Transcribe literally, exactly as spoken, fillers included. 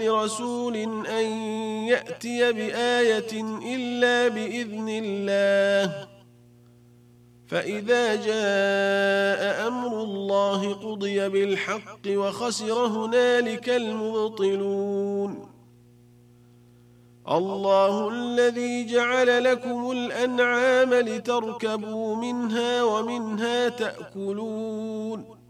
لرسول أن يأتي بآية إلا بإذن الله فإذا جاء أمر الله قضي بالحق وخسر هنالك المبطلون الله الذي جعل لكم الأنعام لتركبوا منها ومنها تأكلون